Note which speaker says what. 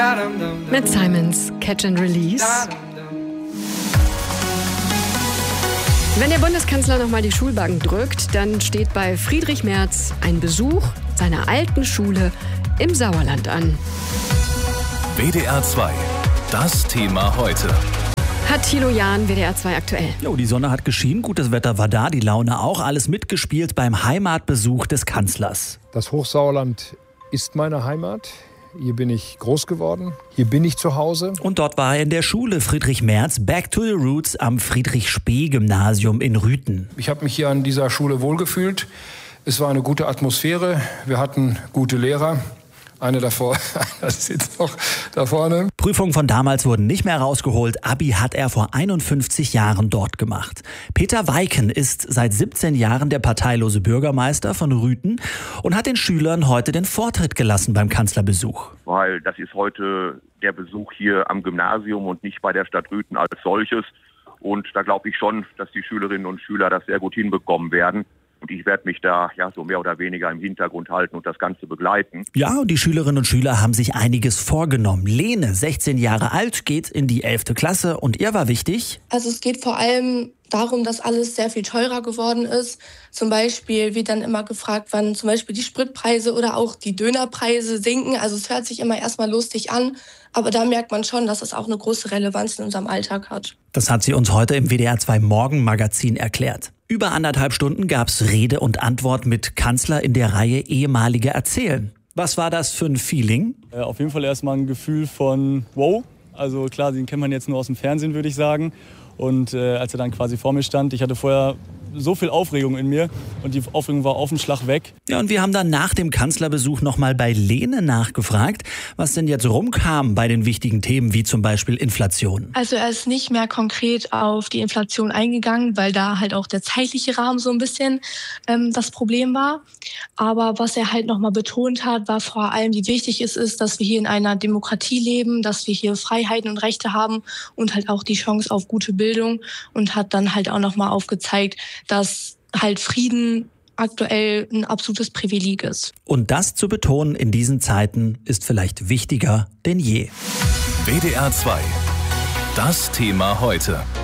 Speaker 1: Mit Simons Catch and Release. Wenn der Bundeskanzler nochmal die Schulbank drückt, dann steht bei Friedrich Merz ein Besuch seiner alten Schule im Sauerland an.
Speaker 2: WDR 2, das Thema heute.
Speaker 1: Hat Thilo Jahn, WDR 2 aktuell.
Speaker 3: Jo, die Sonne hat geschienen, gutes Wetter war da, die Laune auch. Alles mitgespielt beim Heimatbesuch des Kanzlers.
Speaker 4: Das Hochsauerland ist meine Heimat. Hier bin ich groß geworden, hier bin ich zu Hause.
Speaker 3: Und dort war er in der Schule Friedrich Merz, Back to the Roots am Friedrich-Spee-Gymnasium in Rüthen.
Speaker 4: Ich habe mich hier an dieser Schule wohlgefühlt. Es war eine gute Atmosphäre, wir hatten gute Lehrer. Eine davor, das sitzt noch da vorne.
Speaker 3: Prüfungen von damals wurden nicht mehr rausgeholt. Abi hat er vor 51 Jahren dort gemacht. Peter Weiken ist seit 17 Jahren der parteilose Bürgermeister von Rüthen und hat den Schülern heute den Vortritt gelassen beim Kanzlerbesuch.
Speaker 5: Weil das ist heute der Besuch hier am Gymnasium und nicht bei der Stadt Rüthen als solches. Und da glaube ich schon, dass die Schülerinnen und Schüler das sehr gut hinbekommen werden. Und ich werde mich da so mehr oder weniger im Hintergrund halten und das Ganze begleiten.
Speaker 3: Ja, und die Schülerinnen und Schüler haben sich einiges vorgenommen. Lene, 16 Jahre alt, geht in die 11. Klasse und ihr war wichtig?
Speaker 6: Also es geht vor allem darum, dass alles sehr viel teurer geworden ist. Zum Beispiel wird dann immer gefragt, wann zum Beispiel die Spritpreise oder auch die Dönerpreise sinken. Also es hört sich immer erstmal lustig an, aber da merkt man schon, dass es auch eine große Relevanz in unserem Alltag hat.
Speaker 3: Das hat sie uns heute im WDR 2 Morgenmagazin erklärt. Über 1,5 Stunden gab's Rede und Antwort mit Kanzler in der Reihe Ehemalige erzählen. Was war das für ein Feeling?
Speaker 7: Auf jeden Fall erstmal ein Gefühl von wow. Also klar, den kennt man jetzt nur aus dem Fernsehen, würde ich sagen. Und als er dann quasi vor mir stand, ich hatte vorher so viel Aufregung in mir und die Aufregung war auf den Schlag weg.
Speaker 3: Ja, und wir haben dann nach dem Kanzlerbesuch nochmal bei Lene nachgefragt, was denn jetzt rumkam bei den wichtigen Themen wie zum Beispiel Inflation.
Speaker 6: Also er ist nicht mehr konkret auf die Inflation eingegangen, weil da halt auch der zeitliche Rahmen so ein bisschen das Problem war. Aber was er halt nochmal betont hat, war vor allem, wie wichtig es ist, dass wir hier in einer Demokratie leben, dass wir hier Freiheiten und Rechte haben und halt auch die Chance auf gute Bildung und hat dann halt auch nochmal aufgezeigt, dass halt Frieden aktuell ein absolutes Privileg ist.
Speaker 3: Und das zu betonen in diesen Zeiten ist vielleicht wichtiger denn je.
Speaker 2: WDR 2, das Thema heute.